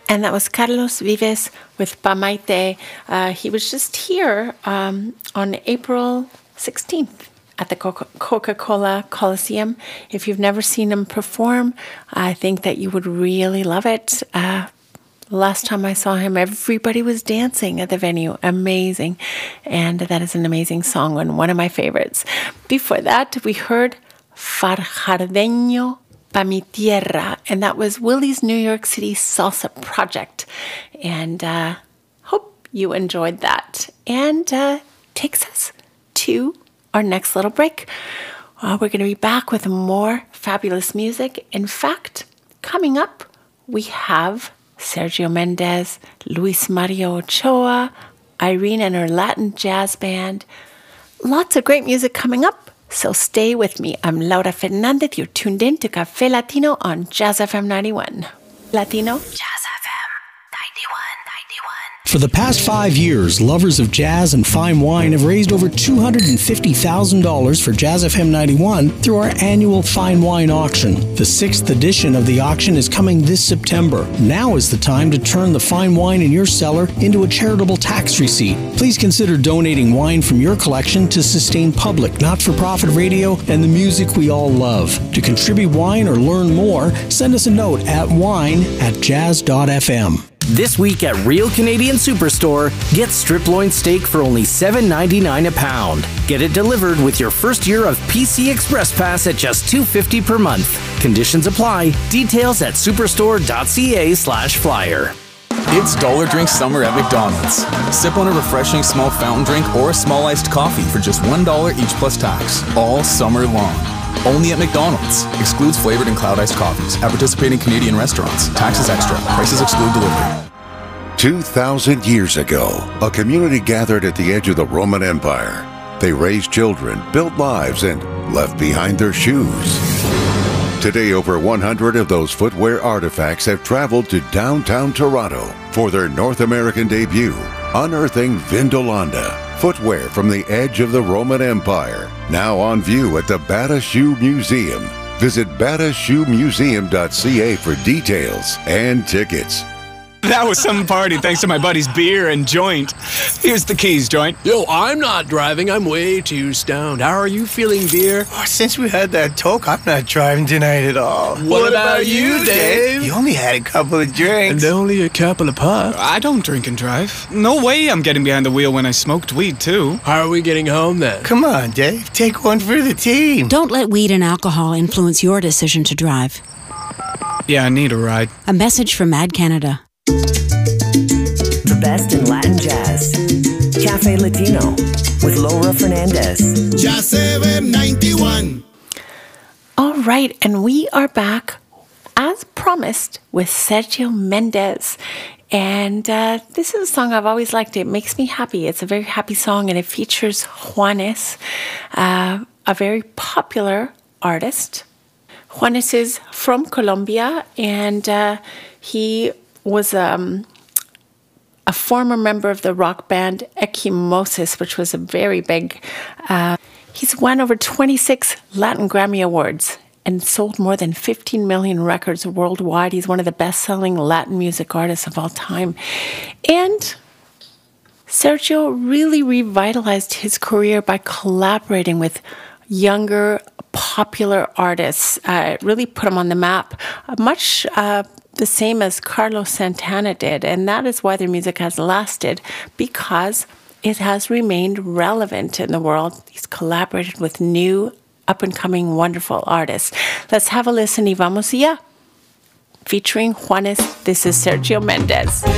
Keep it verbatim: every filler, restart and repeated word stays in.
And that was Carlos Vives with Pamaite. Uh, he was just here um, on April sixteenth at the Coca-Cola Coliseum. If you've never seen him perform, I think that you would really love it. Uh, last time I saw him, everybody was dancing at the venue. Amazing. And that is an amazing song and one of my favorites. Before that, we heard Fajardeño Pa Mi Tierra, and that was Willie's New York City Salsa Project. And uh, hope you enjoyed that. And uh, takes us to our next little break. Uh, we're going to be back with more fabulous music. In fact, coming up, we have Sergio Mendes, Luis Mario Ochoa, Irene and her Latin jazz band. Lots of great music coming up. So stay with me. I'm Laura Fernandez. You're tuned in to Café Latino on Jazz F M ninety-one. Latino? Jazz F M ninety-one, ninety-one. For the past five years, lovers of jazz and fine wine have raised over two hundred fifty thousand dollars for Jazz F M ninety-one through our annual fine wine auction. The sixth edition of the auction is coming this September. Now is the time to turn the fine wine in your cellar into a charitable tax receipt. Please consider donating wine from your collection to sustain public, not-for-profit radio and the music we all love. To contribute wine or learn more, send us a note at wine at jazz dot f m. This week at Real Canadian Superstore, get strip loin steak for only seven ninety-nine a pound. Get it delivered with your first year of P C Express Pass at just two fifty per month. Conditions apply. Details at superstore.ca slash flyer. It's Dollar Drink Summer at McDonald's. Sip on a refreshing small fountain drink or a small iced coffee for just one dollar each plus tax, all summer long. Only at McDonald's. Excludes flavored and cloud iced coffees. At participating Canadian restaurants. Taxes extra. Prices exclude delivery. Two thousand years ago, a community gathered at the edge of the Roman Empire. They raised children, built lives, and left behind their shoes. Today, over one hundred of those footwear artifacts have traveled to downtown Toronto for their North American debut, unearthing Vindolanda. Footwear from the edge of the Roman Empire, now on view at the Bata Shoe Museum. Visit bata shoe museum dot c a for details and tickets. That was some party thanks to my buddy's beer and joint. Here's the keys, joint. Yo, I'm not driving. I'm way too stoned. How are you feeling, beer? Oh, since we had that talk, I'm not driving tonight at all. What, what about, about you, Dave? You only had a couple of drinks. And only a couple of puffs. I don't drink and drive. No way I'm getting behind the wheel when I smoked weed, too. How are we getting home, then? Come on, Dave. Take one for the team. Don't let weed and alcohol influence your decision to drive. Yeah, I need a ride. A message from Mad Canada. The best in Latin jazz. Cafe Latino with Laura Fernandez. Jazz F M ninety-one. All right, and we are back as promised with Sergio Mendes. And uh, this is a song I've always liked. It makes me happy. It's a very happy song, and it features Juanes, uh, a very popular artist. Juanes is from Colombia, and uh, he was um, a former member of the rock band Equimosis, which was a very big. Uh, he's won over twenty-six Latin Grammy Awards and sold more than fifteen million records worldwide. He's one of the best-selling Latin music artists of all time. And Sergio really revitalized his career by collaborating with younger, popular artists. Uh, it really put him on the map, uh, much uh, the same as Carlos Santana did. And that is why their music has lasted, because it has remained relevant in the world. He's collaborated with new, up-and-coming, wonderful artists. Let's have a listen. Y vamos ya. Featuring Juanes, this is Sergio Mendes.